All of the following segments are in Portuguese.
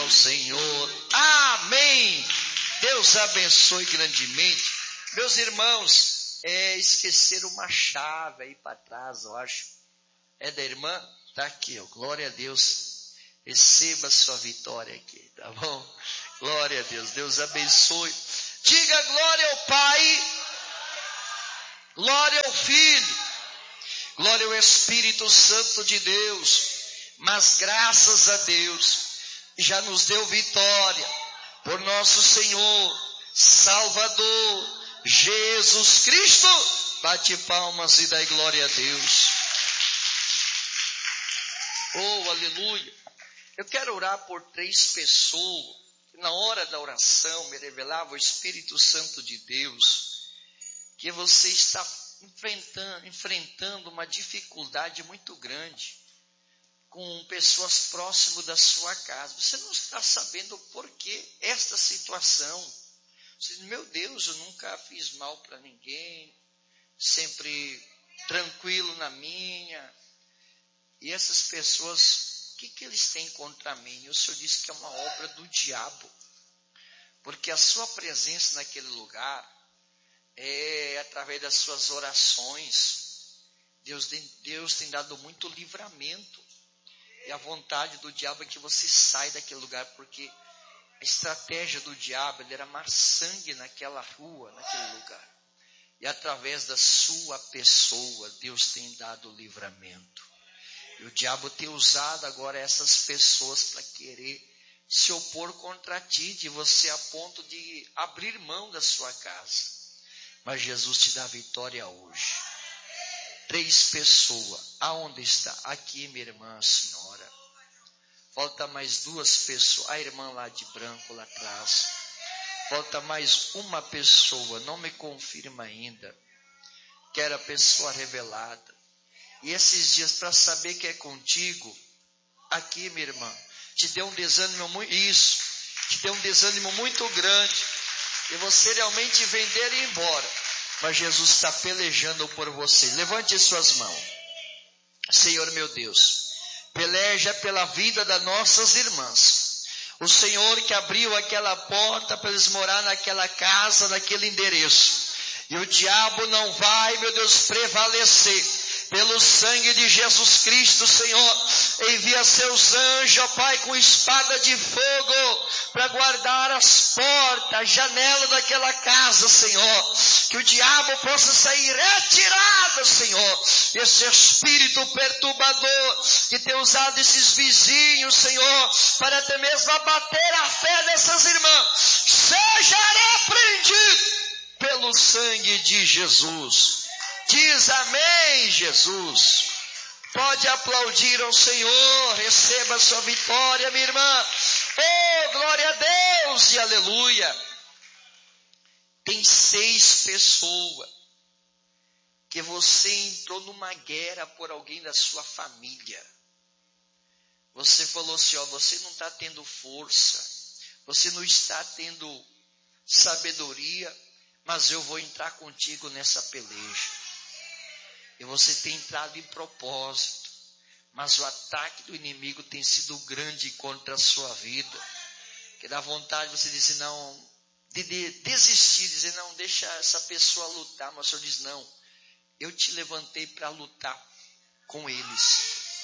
ao Senhor. Amém. Deus abençoe grandemente. Meus irmãos, esqueceram uma chave aí para trás, eu acho. É da irmã? Está aqui, ó. Glória a Deus. Receba a sua vitória aqui, tá bom? Glória a Deus. Deus abençoe. Diga glória ao Pai, glória ao Filho, glória ao Espírito Santo de Deus. Mas graças a Deus, já nos deu vitória por nosso Senhor, Salvador, Jesus Cristo. Bate palmas e dai glória a Deus. Oh, aleluia. Eu quero orar por 3 pessoas. Na hora da oração me revelava o Espírito Santo de Deus que você está enfrentando uma dificuldade muito grande com pessoas próximas da sua casa. Você não está sabendo por que esta situação. Você diz, meu Deus, eu nunca fiz mal para ninguém, sempre tranquilo na minha. E essas pessoas, o que eles têm contra mim? O Senhor disse que é uma obra do diabo, porque a sua presença naquele lugar é através das suas orações. Deus tem dado muito livramento, e a vontade do diabo é que você saia daquele lugar, porque a estratégia do diabo era amar sangue naquela rua, naquele lugar, e através da sua pessoa Deus tem dado livramento. E o diabo tem usado agora essas pessoas para querer se opor contra ti, de você a ponto de abrir mão da sua casa. Mas Jesus te dá vitória hoje. 3 pessoas. Aonde está? Aqui, minha irmã, a senhora. Falta mais 2 pessoas. A irmã lá de branco, lá atrás. Falta mais uma pessoa. Não me confirma ainda. Quero a pessoa revelada. E esses dias, para saber que é contigo, aqui, minha irmã, te deu um desânimo te deu um desânimo muito grande, e você realmente vender e ir embora, mas Jesus está pelejando por você. Levante suas mãos. Senhor meu Deus, peleja pela vida das nossas irmãs. O Senhor que abriu aquela porta para eles morar naquela casa, naquele endereço, e o diabo não vai, meu Deus, prevalecer. Pelo sangue de Jesus Cristo, Senhor, envia seus anjos, ó Pai, com espada de fogo, para guardar as portas, as janelas daquela casa, Senhor. Que o diabo possa sair retirado, Senhor. Esse espírito perturbador que tem usado esses vizinhos, Senhor, para até mesmo abater a fé dessas irmãs, seja repreendido pelo sangue de Jesus. Diz amém, Jesus. Pode aplaudir ao Senhor. Receba a sua vitória, minha irmã. Oh, glória a Deus e aleluia. Tem 6 pessoas que você entrou numa guerra por alguém da sua família. Você falou assim, ó, você não está tendo força, você não está tendo sabedoria, mas eu vou entrar contigo nessa peleja. E você tem entrado em propósito, mas o ataque do inimigo tem sido grande contra a sua vida, que dá vontade de você dizer não, de desistir, dizer não, deixa essa pessoa lutar, mas o Senhor diz não, eu te levantei para lutar com eles.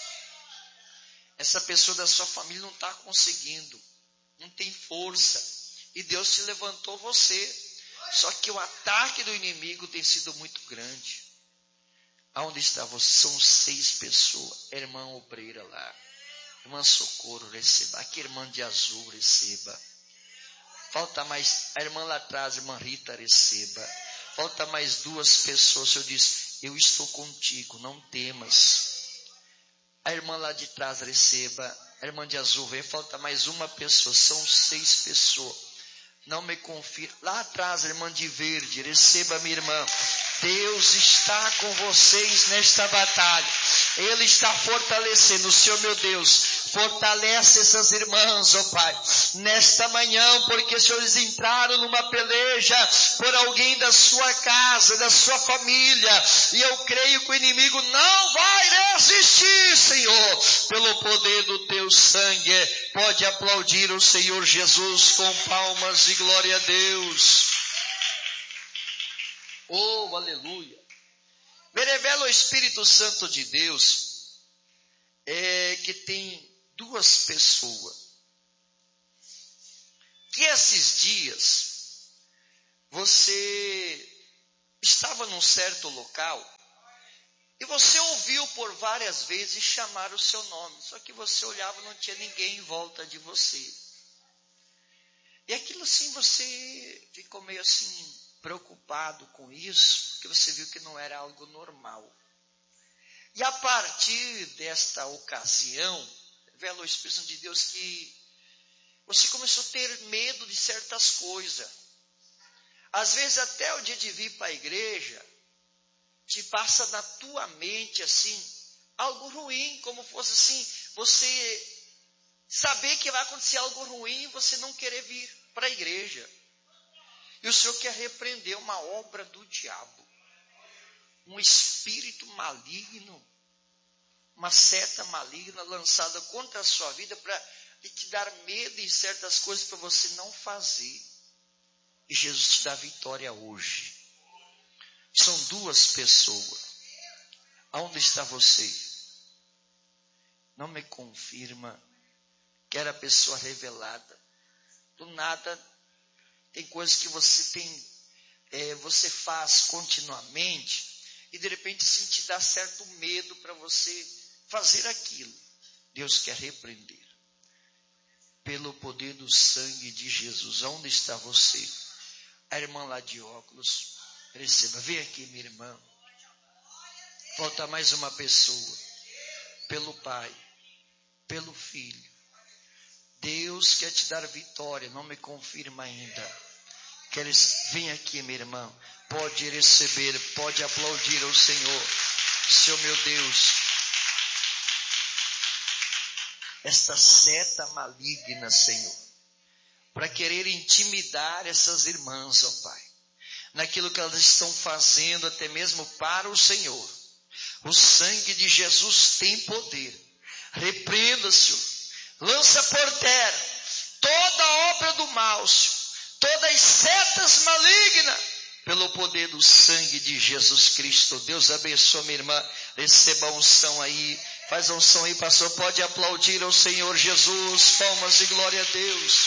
Essa pessoa da sua família não está conseguindo, não tem força, e Deus te levantou você, só que o ataque do inimigo tem sido muito grande. Aonde está você? São 6 pessoas. Irmã obreira lá. Irmã Socorro, receba. Aqui, irmã de azul, receba. Falta mais. A irmã lá atrás, irmã Rita, receba. Falta mais 2 pessoas. O Senhor diz, eu estou contigo, não temas. A irmã lá de trás, receba. A irmã de azul, vem. Falta mais uma pessoa. São 6 pessoas. Não me confirma. Lá atrás, a irmã de verde, receba, minha irmã. Deus está com vocês nesta batalha. Ele está fortalecendo. O Senhor, meu Deus, fortalece essas irmãs, ó Pai, nesta manhã, porque os senhores entraram numa peleja por alguém da sua casa, da sua família, e eu creio que o inimigo não vai resistir, Senhor, pelo poder do teu sangue. Pode aplaudir o Senhor Jesus com palmas e glória a Deus. Oh, aleluia. Me revela o Espírito Santo de Deus que tem duas pessoas. Que esses dias você estava num certo local e você ouviu por várias vezes chamar o seu nome. Só que você olhava e não tinha ninguém em volta de você. E aquilo assim, você ficou meio assim preocupado com isso, porque você viu que não era algo normal. E a partir desta ocasião, revela o Espírito de Deus que você começou a ter medo de certas coisas. Às vezes até o dia de vir para a igreja, te passa na tua mente assim, algo ruim, como fosse assim, você saber que vai acontecer algo ruim e você não querer vir para a igreja. E o Senhor quer repreender uma obra do diabo, um espírito maligno, uma seta maligna lançada contra a sua vida para te dar medo em certas coisas para você não fazer. E Jesus te dá vitória hoje. São duas pessoas. Aonde está você? Não me confirma que era a pessoa revelada. Do nada, tem coisas que você faz continuamente e de repente assim, te dá certo medo para você fazer aquilo. Deus quer repreender. Pelo poder do sangue de Jesus. Onde está você? A irmã lá de óculos, receba. Vem aqui, minha irmã. Falta mais uma pessoa. Pelo Pai, pelo Filho. Deus quer te dar vitória. Não me confirma ainda. Vem aqui, minha irmã. Pode receber, pode aplaudir ao Senhor. Seu meu Deus. Esta seta maligna, Senhor, para querer intimidar essas irmãs, ó Pai, naquilo que elas estão fazendo, até mesmo para o Senhor. O sangue de Jesus tem poder. Repreenda, Senhor. Lança por terra toda a obra do mal, Senhor. Todas as setas malignas, pelo poder do sangue de Jesus Cristo. Deus abençoe, minha irmã. Receba a unção aí. Faz a unção aí, pastor. Pode aplaudir ao Senhor Jesus. Palmas e glória a Deus.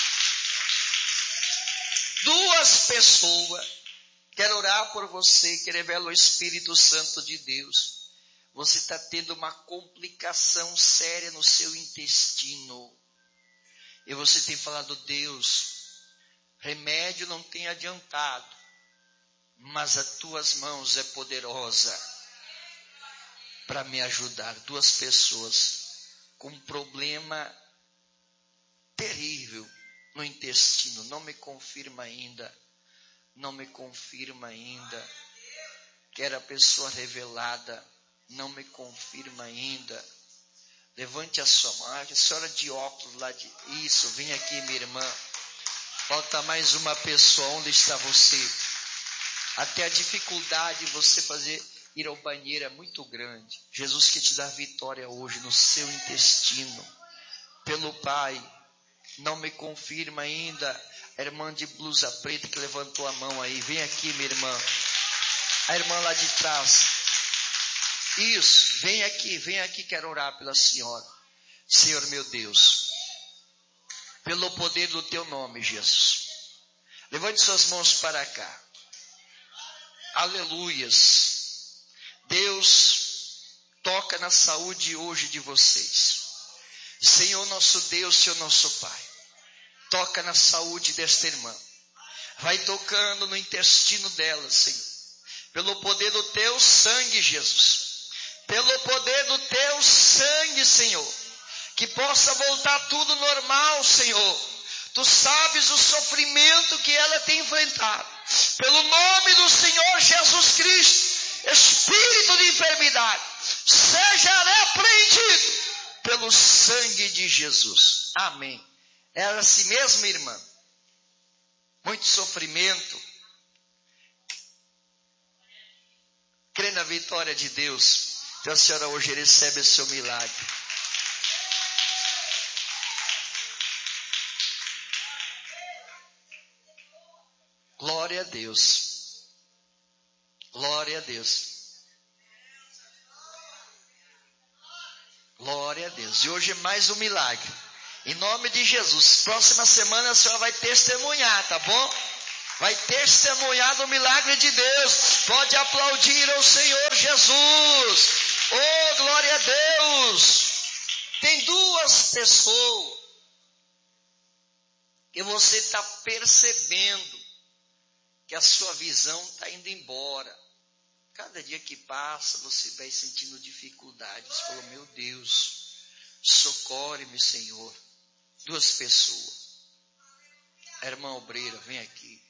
Duas pessoas. Quero orar por você, que revela o Espírito Santo de Deus. Você está tendo uma complicação séria no seu intestino. E você tem falado, Deus, remédio não tem adiantado, mas as tuas mãos é poderosa para me ajudar. Duas pessoas com um problema terrível no intestino. Não me confirma ainda. Não me confirma ainda. Quero a pessoa revelada. Não me confirma ainda. Levante a sua mão. A senhora de óculos lá de... Isso, vem aqui, minha irmã. Falta mais uma pessoa. Onde está você? Até a dificuldade de você ir ao banheiro é muito grande. Jesus quer te dar vitória hoje no seu intestino. Pelo Pai. Não me confirma ainda. A irmã de blusa preta que levantou a mão aí. Vem aqui, minha irmã. A irmã lá de trás. Isso. Vem aqui. Quero orar pela senhora. Senhor meu Deus. Pelo poder do teu nome, Jesus. Levante suas mãos para cá. Aleluias. Deus, toca na saúde hoje de vocês. Senhor nosso Deus, Senhor nosso Pai. Toca na saúde desta irmã. Vai tocando no intestino dela, Senhor. Pelo poder do teu sangue, Jesus. Pelo poder do teu sangue, Senhor. Que possa voltar tudo normal, Senhor. Tu sabes o sofrimento que ela tem enfrentado. Pelo nome do Senhor Jesus Cristo, espírito de enfermidade, seja repreendido pelo sangue de Jesus. Amém. Era assim mesmo, irmã? Muito sofrimento. Crê na vitória de Deus. Então a senhora hoje recebe o seu milagre. Glória a Deus. Glória a Deus. Glória a Deus. E hoje é mais um milagre. Em nome de Jesus. Próxima semana a senhora vai testemunhar, tá bom? Vai testemunhar do milagre de Deus. Pode aplaudir ao Senhor Jesus. Oh, glória a Deus. Tem duas pessoas que você está percebendo que a sua visão está indo embora. Cada dia que passa, você vai sentindo dificuldades. Você falou, meu Deus, socorre-me, Senhor. Duas pessoas. A irmã obreira, vem aqui.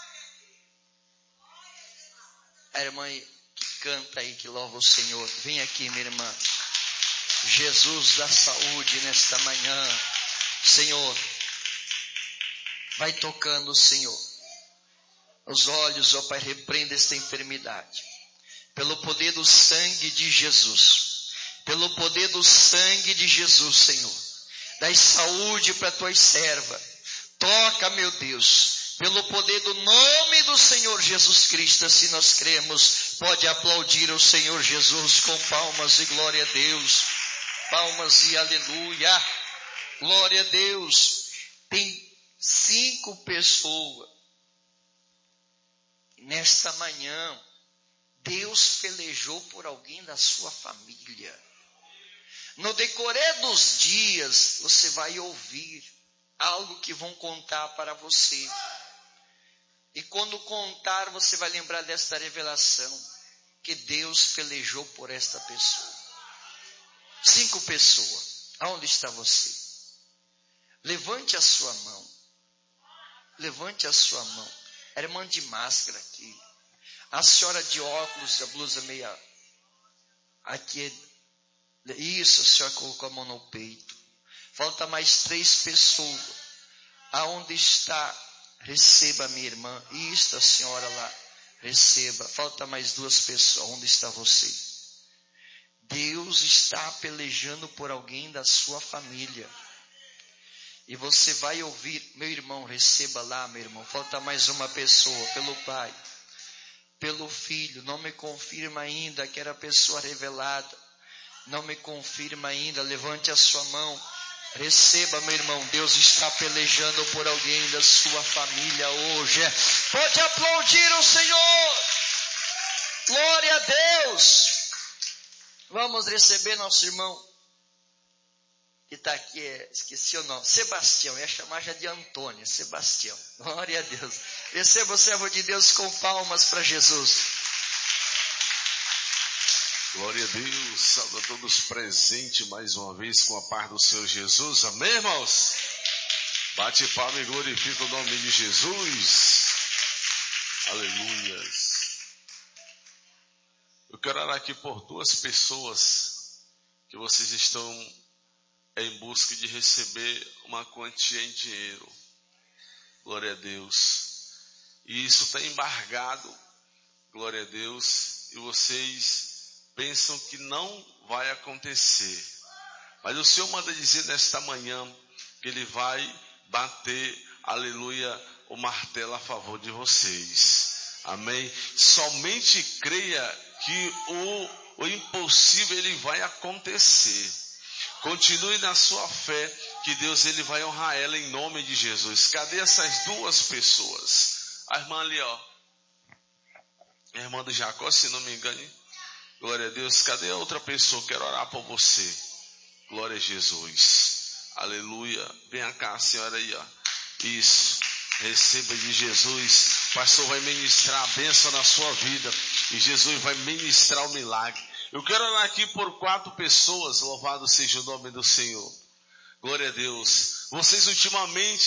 A irmã que canta aí, que louva o Senhor. Vem aqui, minha irmã. Jesus da saúde nesta manhã. Senhor, vai tocando, Senhor. Os olhos, ó Pai, repreenda esta enfermidade. Pelo poder do sangue de Jesus. Pelo poder do sangue de Jesus, Senhor. Dai saúde para tuas servas. Toca, meu Deus. Pelo poder do nome do Senhor Jesus Cristo, assim nós cremos. Pode aplaudir o Senhor Jesus com palmas e glória a Deus. Palmas e aleluia. Glória a Deus. Tem 5 pessoas. Nesta manhã, Deus pelejou por alguém da sua família. No decorrer dos dias, você vai ouvir algo que vão contar para você. E quando contar, você vai lembrar desta revelação, que Deus pelejou por esta pessoa. 5 pessoas. Aonde está você? Levante a sua mão. Levante a sua mão. A irmã de máscara aqui. A senhora de óculos, a blusa meia. Aqui. Isso, a senhora colocou a mão no peito. Falta mais 3 pessoas. Aonde está? Receba, minha irmã. Isto, a senhora lá. Receba. Falta mais 2 pessoas. Onde está você? Deus está pelejando por alguém da sua família. E você vai ouvir, meu irmão, receba lá, meu irmão. Falta mais uma pessoa, pelo pai, pelo filho. Não me confirma ainda que era a pessoa revelada. Não me confirma ainda. Levante a sua mão. Receba, meu irmão. Deus está pelejando por alguém da sua família hoje. Pode aplaudir o Senhor. Glória a Deus. Vamos receber nosso irmão que está aqui, esqueci o nome, Sebastião, ia chamar já de Antônio, Sebastião, glória a Deus. Receba o servo de Deus com palmas para Jesus. Glória a Deus, salve a todos presentes mais uma vez com a paz do Senhor Jesus, amém, irmãos? Bate palma e glorifica o nome de Jesus, aleluias. Eu quero orar aqui por 2 pessoas que vocês estão em busca de receber uma quantia em dinheiro. Glória a Deus. E isso está embargado. Glória a Deus. E vocês pensam que não vai acontecer. Mas o Senhor manda dizer nesta manhã que Ele vai bater, aleluia, o martelo a favor de vocês. Amém? Somente creia que o impossível ele vai acontecer. Continue na sua fé, que Deus ele vai honrar ela em nome de Jesus. Cadê essas 2 pessoas? A irmã ali, ó. A irmã do Jacó, se não me engane. Glória a Deus. Cadê a outra pessoa? Quero orar por você. Glória a Jesus. Aleluia. Venha cá, senhora aí, ó. Isso. Receba de Jesus. O pastor vai ministrar a bênção na sua vida. E Jesus vai ministrar o milagre. Eu quero orar aqui por 4 pessoas, louvado seja o nome do Senhor. Glória a Deus. Vocês ultimamente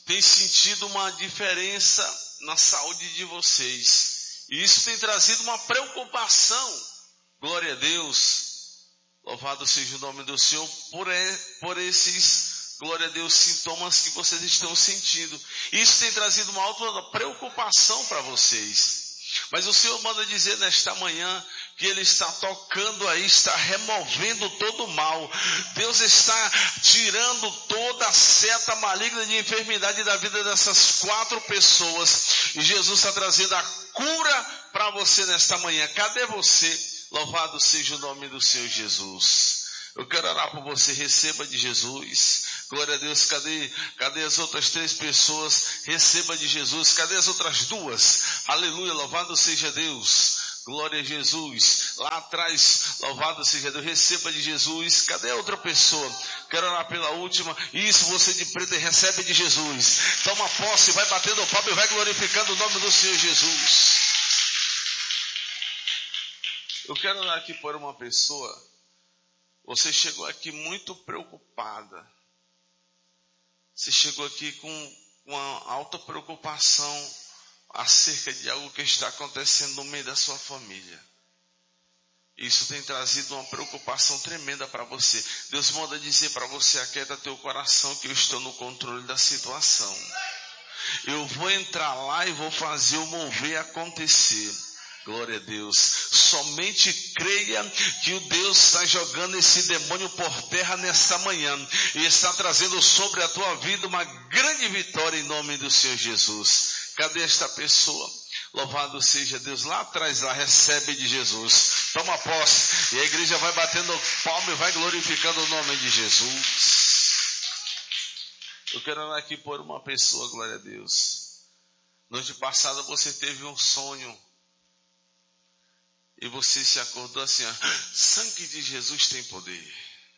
tem sentido uma diferença na saúde de vocês. E isso tem trazido uma preocupação. Glória a Deus. Louvado seja o nome do Senhor por esses, glória a Deus, sintomas que vocês estão sentindo. Isso tem trazido uma alta preocupação para vocês. Mas o Senhor manda dizer nesta manhã que Ele está tocando aí, está removendo todo o mal. Deus está tirando toda a seta maligna de enfermidade da vida dessas 4 pessoas. E Jesus está trazendo a cura para você nesta manhã. Cadê você? Louvado seja o nome do Senhor Jesus. Eu quero orar por você, receba de Jesus. Glória a Deus, cadê as outras 3 pessoas? Receba de Jesus. Cadê as outras 2? Aleluia, louvado seja Deus. Glória a Jesus. Lá atrás, louvado seja Deus, receba de Jesus. Cadê a outra pessoa? Quero orar pela última. Isso, você de preto, recebe de Jesus. Toma posse, vai batendo o palmo e vai glorificando o nome do Senhor Jesus. Eu quero orar aqui por uma pessoa. Você chegou aqui muito preocupada. Você chegou aqui com uma alta preocupação acerca de algo que está acontecendo no meio da sua família. Isso tem trazido uma preocupação tremenda para você. Deus manda dizer para você: aquieta teu coração, que eu estou no controle da situação. Eu vou entrar lá e vou fazer o mover acontecer. Glória a Deus. Somente creia que o Deus está jogando esse demônio por terra nesta manhã e está trazendo sobre a tua vida uma grande vitória em nome do Senhor Jesus. Cadê esta pessoa? Louvado seja Deus. Lá atrás, lá, recebe de Jesus. Toma posse. E a igreja vai batendo palma e vai glorificando o nome de Jesus. Eu quero orar aqui por uma pessoa, glória a Deus. Noite passada você teve um sonho. E você se acordou assim: sangue de Jesus tem poder.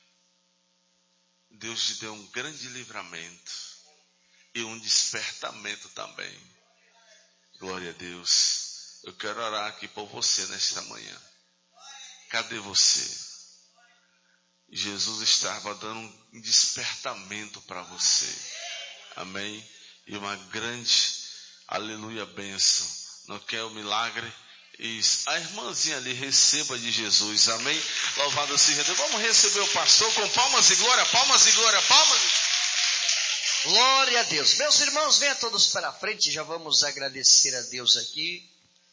Deus te deu um grande livramento e um despertamento também. Glória a Deus. Eu quero orar aqui por você nesta manhã. Cadê você? Jesus estava dando um despertamento para você. Amém? E uma grande, aleluia, bênção. Não quer o milagre? Isso. A irmãzinha ali, receba de Jesus. Amém? Louvado seja Deus. Vamos receber o pastor com palmas e glória, palmas e glória, palmas. Glória a Deus. Meus irmãos, venham todos para a frente. Já vamos agradecer a Deus aqui.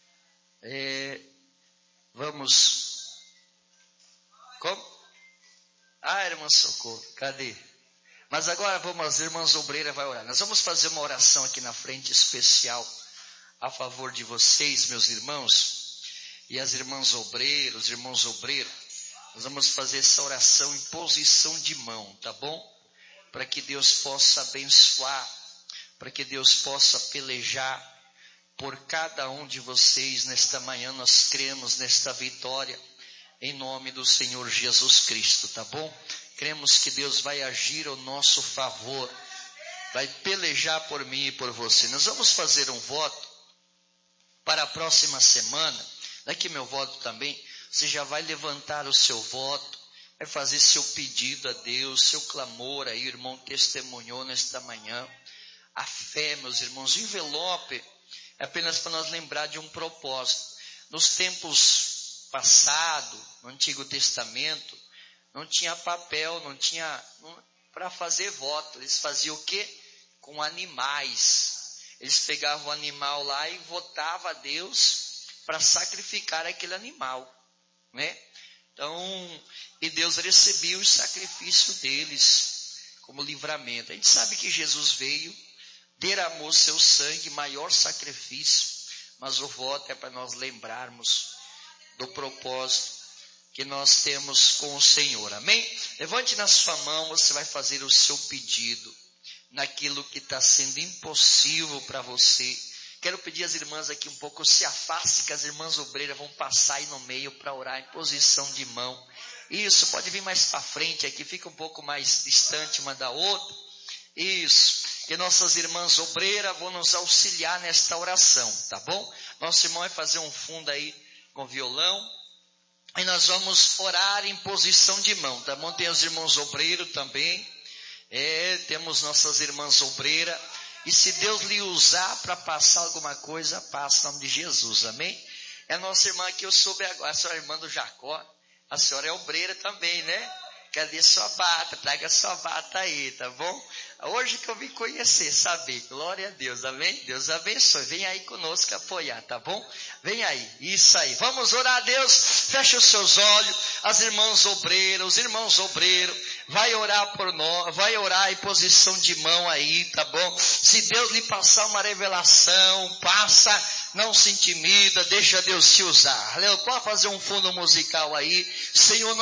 Vamos. Como? Irmã Socorro, cadê? Mas agora vamos, as irmãs obreiras vai orar. Nós vamos fazer uma oração aqui na frente especial a favor de vocês, meus irmãos, e as irmãs obreiros, os irmãos obreiros. Nós vamos fazer essa oração em posição de mão, tá bom? Para que Deus possa abençoar, para que Deus possa pelejar por cada um de vocês nesta manhã. Nós cremos nesta vitória, em nome do Senhor Jesus Cristo, tá bom? Cremos que Deus vai agir ao nosso favor, vai pelejar por mim e por você. Nós vamos fazer um voto para a próxima semana. Daqui meu voto também. Você já vai levantar o seu voto, vai fazer seu pedido a Deus, seu clamor aí. O irmão testemunhou nesta manhã. A fé, meus irmãos, o envelope é apenas para nós lembrar de um propósito. Nos tempos passados, no Antigo Testamento, não tinha papel, não tinha para fazer voto. Eles faziam o quê? Com animais. Eles pegavam o animal lá e votavam a Deus para sacrificar aquele animal, né? Então, e Deus recebia o sacrifício deles como livramento. A gente sabe que Jesus veio, derramou seu sangue, maior sacrifício, mas o voto é para nós lembrarmos do propósito que nós temos com o Senhor. Amém? Levante na sua mão, você vai fazer o seu pedido naquilo que está sendo impossível para você. Quero pedir às irmãs aqui um pouco, se afaste, que as irmãs obreiras vão passar aí no meio para orar em posição de mão. Isso, pode vir mais para frente aqui, fica um pouco mais distante uma da outra. Isso, que nossas irmãs obreiras vão nos auxiliar nesta oração, tá bom? Nosso irmão vai fazer um fundo aí com violão e nós vamos orar em posição de mão, tá bom? Tem os irmãos obreiros também. Temos nossas irmãs obreiras E se Deus lhe usar para passar alguma coisa, passa em nome de Jesus, amém? É a nossa irmã que eu soube agora, a senhora é irmã do Jacó. A senhora é obreira também, né? Cadê sua bata? Traga sua bata aí, tá bom? Hoje que eu vim conhecer, saber. Glória a Deus, amém? Deus abençoe. Vem aí conosco apoiar, tá bom? Vem aí, isso aí. Vamos orar a Deus. Fecha os seus olhos. As irmãs obreiras, os irmãos obreiros. Vai orar por nós, vai orar em posição de mão aí, tá bom? Se Deus lhe passar uma revelação, passa, não se intimida, deixa Deus te usar. Pode fazer um fundo musical aí. Senhor,